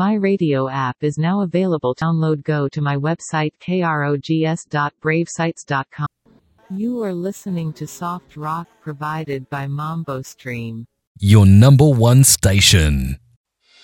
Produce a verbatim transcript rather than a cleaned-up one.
My Radio app is now available. Download. Go to my website krogs dot brave sites dot com. You are listening to soft rock provided by Mambo Stream. Your number one station.